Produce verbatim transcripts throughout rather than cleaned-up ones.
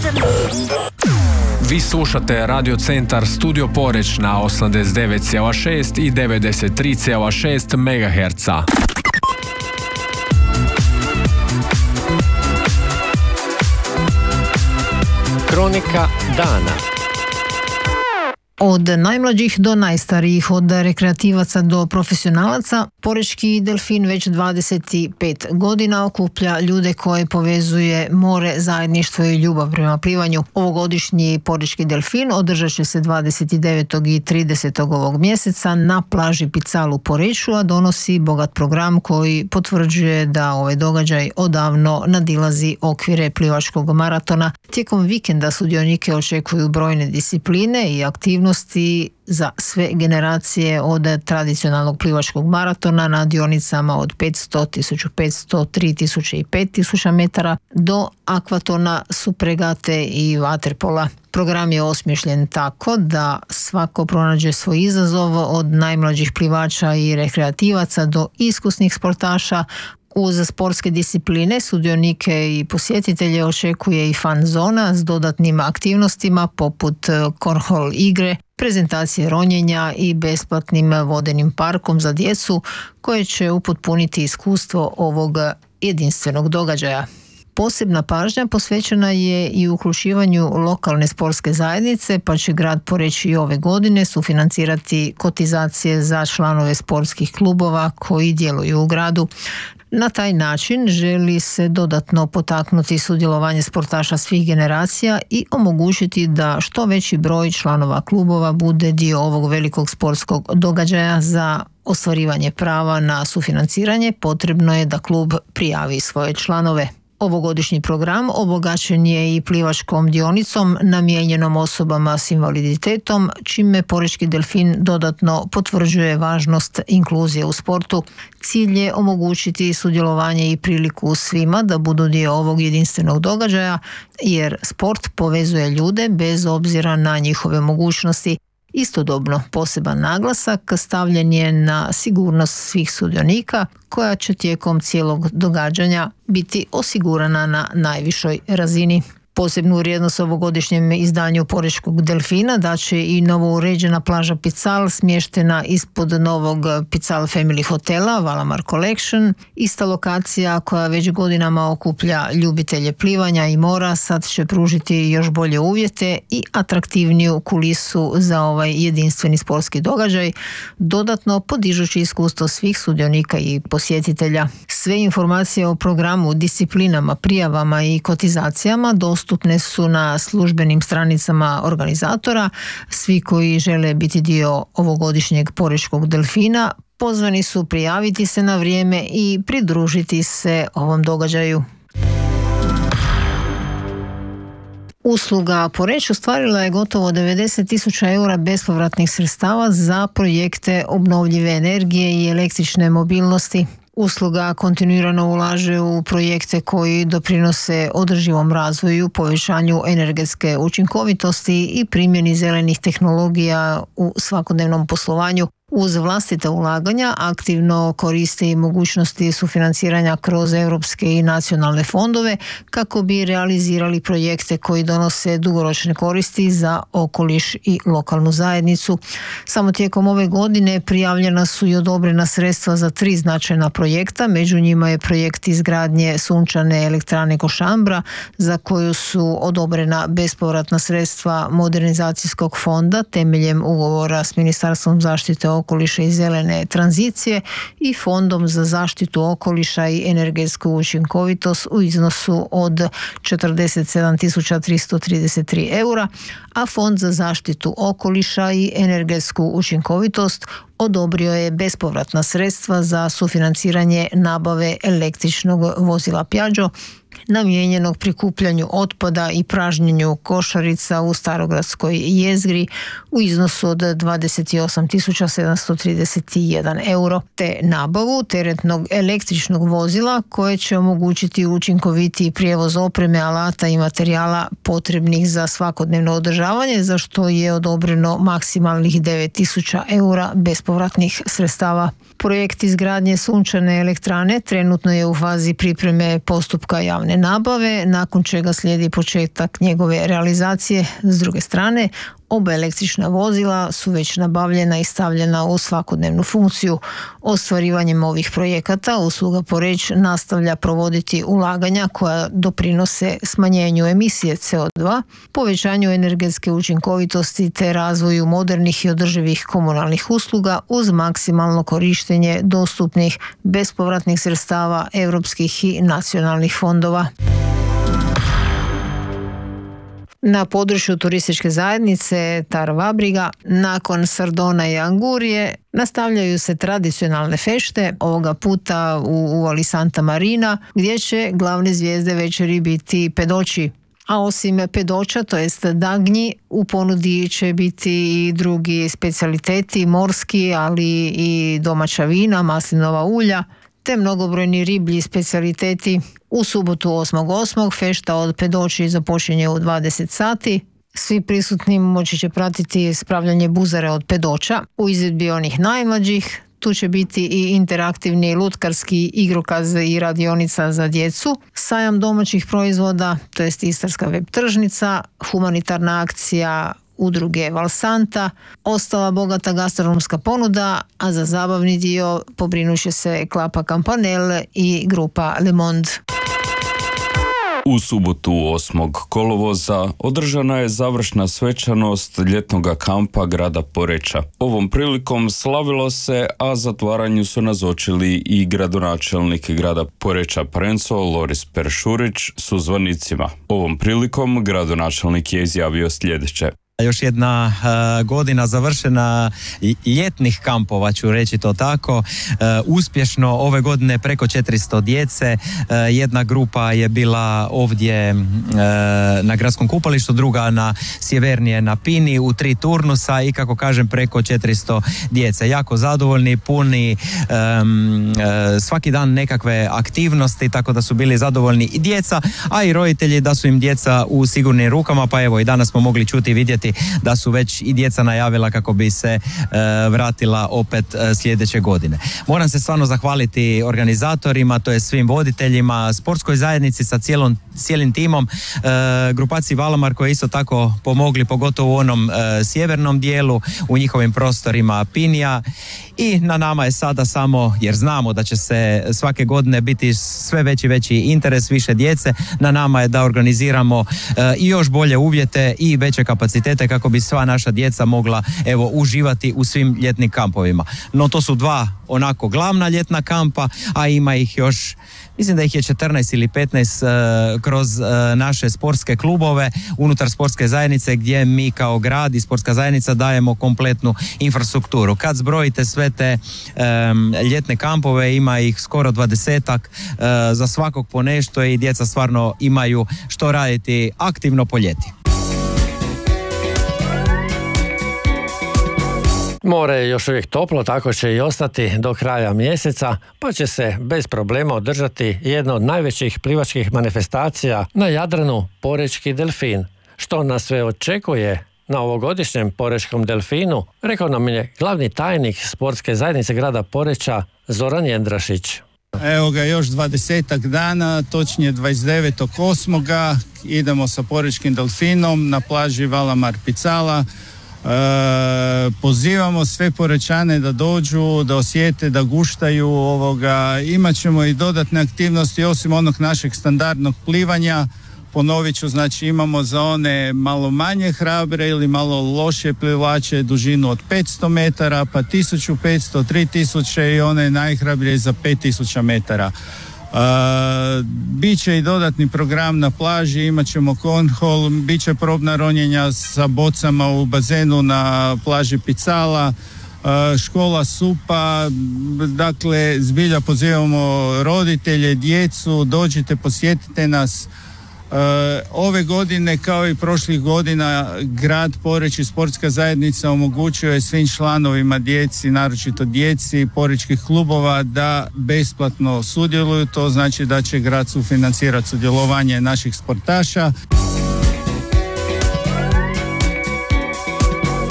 Vi slušate Radio Centar Studio Poreć na osamdeset devet zarez šest i devedeset tri zarez šest megaherca. Kronika dana. Od najmlađih do najstarijih, od rekreativaca do profesionalaca, Porečki delfin već dvadeset pet godina okuplja ljude koje povezuje more, zajedništvo i ljubav prema plivanju. Ovogodišnji Porečki delfin održat će se dvadeset devetog i tridesetog ovog mjeseca na plaži Pical u Poreču, a donosi bogat program koji potvrđuje da ovaj događaj odavno nadilazi okvire plivačkog maratona. Tijekom vikenda sudionike očekuju brojne discipline i aktivnosti za sve generacije, od tradicionalnog plivačkog maratona na dionicama od petsto, tisuću petsto, tri tisuće i pet tisuća metara do akvatona, supregate i vaterpola. Program je osmišljen tako da svako pronađe svoj izazov, od najmlađih plivača i rekreativaca do iskusnih sportaša. Uz sportske discipline sudionike i posjetitelje očekuje i fan zona s dodatnim aktivnostima poput kornhol igre, prezentacije ronjenja i besplatnim vodenim parkom za djecu koje će upotpuniti iskustvo ovog jedinstvenog događaja. Posebna pažnja posvećena je i uključivanju lokalne sportske zajednice, pa će grad Poreč i ove godine sufinancirati kotizacije za članove sportskih klubova koji djeluju u gradu. Na taj način želi se dodatno potaknuti sudjelovanje sportaša svih generacija i omogućiti da što veći broj članova klubova bude dio ovog velikog sportskog događaja. Za ostvarivanje prava na sufinanciranje potrebno je da klub prijavi svoje članove. Ovogodišnji program obogaćen je i plivačkom dionicom namijenjenom osobama s invaliditetom, čime Porečki delfin dodatno potvrđuje važnost inkluzije u sportu. Cilj je omogućiti sudjelovanje i priliku svima da budu dio ovog jedinstvenog događaja, jer sport povezuje ljude bez obzira na njihove mogućnosti. Istodobno poseban naglasak stavljen je na sigurnost svih sudionika, koja će tijekom cijelog događanja biti osigurana na najvišoj razini. Posebnu vrijednost ovogodišnjem izdanju Porečkog delfina daće i novo uređena plaža Pical, smještena ispod novog Pical Family hotela Valamar Collection. Ista lokacija koja već godinama okuplja ljubitelje plivanja i mora sad će pružiti još bolje uvjete i atraktivniju kulisu za ovaj jedinstveni sportski događaj, dodatno podižući iskustvo svih sudionika i posjetitelja. Sve informacije o programu, disciplinama, prijavama i kotizacijama dostupne su na službenim stranicama organizatora. Svi koji žele biti dio ovogodišnjeg Porečkog delfina pozvani su prijaviti se na vrijeme i pridružiti se ovom događaju. Usluga Poreč ostvarila je gotovo devedeset tisuća eura bespovratnih sredstava za projekte obnovljive energije i električne mobilnosti. Usluga kontinuirano ulaže u projekte koji doprinose održivom razvoju, povećanju energetske učinkovitosti i primjeni zelenih tehnologija u svakodnevnom poslovanju. Uz vlastita ulaganja aktivno koristi i mogućnosti sufinanciranja kroz europske i nacionalne fondove kako bi realizirali projekte koji donose dugoročne koristi za okoliš i lokalnu zajednicu. Samo tijekom ove godine prijavljena su i odobrena sredstva za tri značajna projekta. Među njima je projekt izgradnje sunčane elektrane Košambra, za koju su odobrena bespovratna sredstva modernizacijskog fonda temeljem ugovora s Ministarstvom zaštite okoliša i zelene tranzicije i Fondom za zaštitu okoliša i energetsku učinkovitost u iznosu od četrdeset sedam tisuća tristo trideset tri eura, a Fond za zaštitu okoliša i energetsku učinkovitost odobrio je bespovratna sredstva za sufinanciranje nabave električnog vozila Piaggio namijenjenog prikupljanju otpada i pražnjenju košarica u Starogradskoj jezgri u iznosu od dvadeset osam tisuća sedamsto trideset jedan euro, te nabavu teretnog električnog vozila koje će omogućiti učinkovitiji prijevoz opreme, alata i materijala potrebnih za svakodnevno održavanje, za što je odobreno maksimalnih devet tisuća eura bespovratnih sredstava. Projekt izgradnje sunčane elektrane trenutno je u fazi pripreme postupka javne javne nabave, nakon čega slijedi početak njegove realizacije. S druge strane, oba električna vozila su već nabavljena i stavljena u svakodnevnu funkciju. Ostvarivanjem ovih projekata usluga Poreč nastavlja provoditi ulaganja koja doprinose smanjenju emisije C O dva, povećanju energetske učinkovitosti te razvoju modernih i održivih komunalnih usluga uz maksimalno korištenje dostupnih bespovratnih sredstava europskih i nacionalnih fondova. Na području turističke zajednice Tar-Vabriga, nakon Sardona i Angurije, nastavljaju se tradicionalne fešte, ovoga puta u uvali Santa Marina, gdje će glavne zvijezde večeri biti pedoći. A osim pedoča, to jest dagnji, u ponudi će biti i drugi specijaliteti, morski, ali i domaća vina, maslinova ulja, te mnogobrojni riblji specijaliteti. U subotu osmog osmog fešta od pedoći započinje u dvadeset sati. Svi prisutni moći će pratiti spravljanje buzare od pedoča u izvedbi onih najmlađih. Tu će biti i interaktivni lutkarski igrokaz i radionica za djecu, sajam domaćih proizvoda, to jest istarska web tržnica, humanitarna akcija udruge Valsanta, ostala bogata gastronomska ponuda, a za zabavni dio pobrinuće se Klapa Campanelle i grupa Le Monde. U subotu osmog kolovoza održana je završna svečanost ljetnog kampa grada Poreča. Ovom prilikom slavilo se, a zatvaranju su nazočili i gradonačelnik grada Poreča Prenco Loris Peršurić su zvanicima. Ovom prilikom gradonačelnik je izjavio sljedeće. Još jedna uh, godina završena ljetnih kampova, ću reći to tako. Uh, uspješno ove godine preko četiristo djece. Uh, jedna grupa je bila ovdje uh, na gradskom kupalištu, druga na sjevernije na Pini u tri turnusa i kako kažem preko četiristo djece. Jako zadovoljni, puni um, uh, svaki dan nekakve aktivnosti, tako da su bili zadovoljni i djeca, a i roditelji da su im djeca u sigurnim rukama, pa evo i danas smo mogli čuti i vidjeti da su već i djeca najavila kako bi se e, vratila opet e, sljedeće godine. Moram se stvarno zahvaliti organizatorima, to je svim voditeljima, sportskoj zajednici sa cijelom, cijelim timom, e, grupaciji Valamar koji isto tako pomogli, pogotovo u onom e, sjevernom dijelu, u njihovim prostorima Pinija. I na nama je sada samo, jer znamo da će se svake godine biti sve veći veći interes, više djece, na nama je da organiziramo e, i još bolje uvjete i veće kapacitete kako bi sva naša djeca mogla evo uživati u svim ljetnim kampovima. No to su dva onako glavna ljetna kampa, a ima ih još, mislim da ih je četrnaest ili petnaest uh, kroz uh, naše sportske klubove unutar sportske zajednice gdje mi kao grad i sportska zajednica dajemo kompletnu infrastrukturu. Kad zbrojite sve te um, ljetne kampove, ima ih skoro dvadesetak, uh, za svakog po nešto i djeca stvarno imaju što raditi aktivno po ljeti. More je još uvijek toplo, tako će i ostati do kraja mjeseca, pa će se bez problema održati jedna od najvećih plivačkih manifestacija na Jadranu, Porečki delfin. Što nas sve očekuje na ovogodišnjem Porečkom delfinu, rekao nam je glavni tajnik sportske zajednice grada Poreča Zoran Jendrašić. Evo ga, još dvadesetak dana, točnije dvadeset devetog osmog idemo sa Porečkim delfinom na plaži Valamar Picala. E, pozivamo sve Porečane da dođu, da osjete, da guštaju ovoga. Imat ćemo i dodatne aktivnosti osim onog našeg standardnog plivanja. Ponovit ću, znači imamo za one malo manje hrabre ili malo loše plivače dužinu od petsto metara, pa tisuću petsto, tri tisuće i one najhrabrije za pet tisuća metara. Uh, Biće i dodatni program na plaži, imat ćemo cornhole, bit će probna ronjenja sa bocama u bazenu na plaži Picala, uh, škola supa, dakle zbilja pozivamo roditelje, djecu, dođite, posjetite nas. Uh, ove godine kao i prošlih godina grad Poreč i sportska zajednica omogućuje svim članovima djeci, naročito djeci porečkih klubova da besplatno sudjeluju, to znači da će grad sufinancirati sudjelovanje naših sportaša.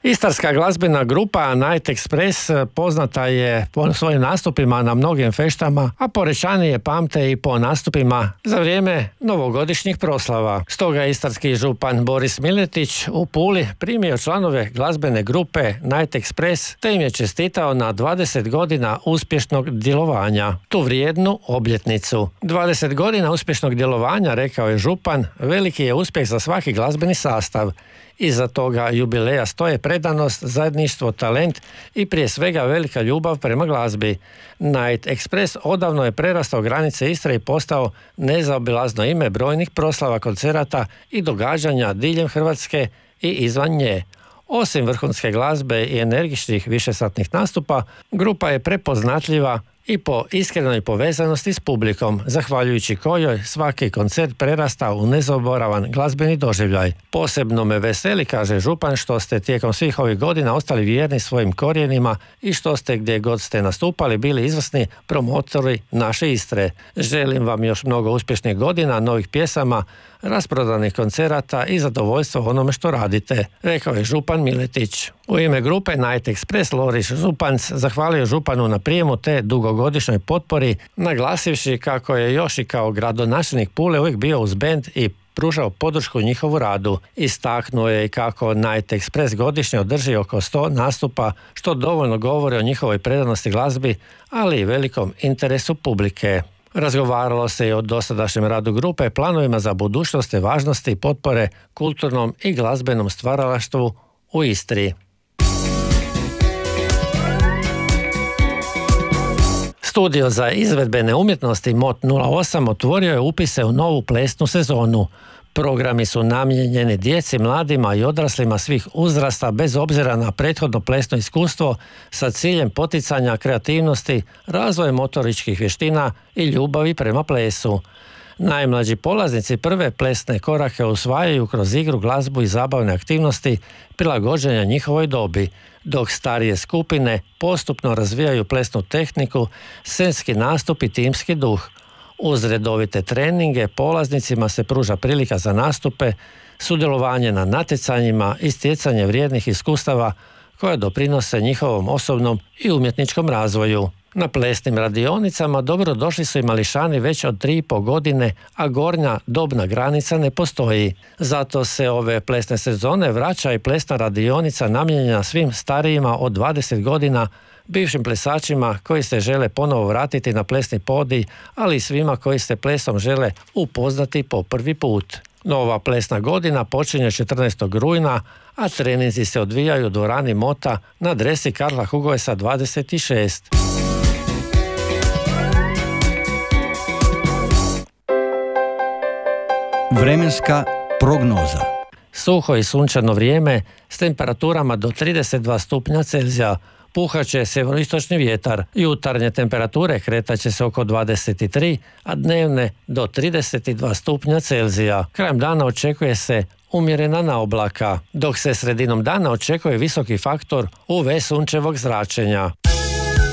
Istarska glazbena grupa Night Express poznata je po svojim nastupima na mnogim feštama, a Porečani je pamte i po nastupima za vrijeme novogodišnjih proslava. Stoga je istarski župan Boris Miletić u Puli primio članove glazbene grupe Night Express te im je čestitao na dvadeset godina uspješnog djelovanja, tu vrijednu obljetnicu. dvadeset godina uspješnog djelovanja, rekao je župan, veliki je uspjeh za svaki glazbeni sastav. Iza toga jubileja stoje predanost, zajedništvo, talent i prije svega velika ljubav prema glazbi. Night Express odavno je prerastao granice Istre i postao nezaobilazno ime brojnih proslava, koncerata i događanja diljem Hrvatske i izvan nje. Osim vrhunske glazbe i energičnih višesatnih nastupa, grupa je prepoznatljiva i po iskrenoj povezanosti s publikom, zahvaljujući kojoj svaki koncert prerasta u nezaboravan glazbeni doživljaj. Posebno me veseli, kaže župan, što ste tijekom svih ovih godina ostali vjerni svojim korijenima i što ste gdje god ste nastupali bili izvrsni promotori naše Istre. Želim vam još mnogo uspješnih godina, novih pjesama, rasprodanih koncerata i zadovoljstvo onome što radite, rekao je župan Miletić. U ime grupe Night Express Loris Županc zahvalio županu na prijemu te dugogodišnjoj potpori, naglasivši kako je još i kao gradonačelnik Pule uvijek bio uz bend i pružao podršku njihovu radu. Istaknuo je i kako Night Express godišnje održi oko sto nastupa, što dovoljno govori o njihovoj predanosti glazbi, ali i velikom interesu publike. Razgovaralo se i o dosadašnjem radu grupe, planovima za budućnost te važnosti i potpore kulturnom i glazbenom stvaralaštvu u Istri. Studio za izvedbene umjetnosti M O T nula osam otvorio je upise u novu plesnu sezonu. Programi su namijenjeni djeci, mladima i odraslima svih uzrasta bez obzira na prethodno plesno iskustvo sa ciljem poticanja kreativnosti, razvoja motoričkih vještina i ljubavi prema plesu. Najmlađi polaznici prve plesne korake usvajaju kroz igru, glazbu i zabavne aktivnosti prilagođenja njihovoj dobi, dok starije skupine postupno razvijaju plesnu tehniku, scenski nastup i timski duh. Uz redovite treninge polaznicima se pruža prilika za nastupe, sudjelovanje na natjecanjima i stjecanje vrijednih iskustava koje doprinose njihovom osobnom i umjetničkom razvoju. Na plesnim radionicama dobro došli su i mališani već od tri i pol godine, a gornja dobna granica ne postoji. Zato se ove plesne sezone vraća i plesna radionica namijenjena svim starijima od dvadeset godina, bivšim plesačima koji se žele ponovo vratiti na plesni podij, ali i svima koji se plesom žele upoznati po prvi put. Nova plesna godina počinje četrnaestog rujna, a treninzi se odvijaju u dvorani Mota na adresi Karla Hugoesa dvadeset šest. Vremenska prognoza. Suho i sunčano vrijeme s temperaturama do trideset dva stupnja Celzija. Puhaće sjeveroistočni vjetar. Jutarnje temperature kretat će se oko dvadeset tri, a dnevne do trideset dva stupnja Celzija. Krajem dana očekuje se umjerena naoblaka, dok se sredinom dana očekuje visoki faktor U V sunčevog zračenja.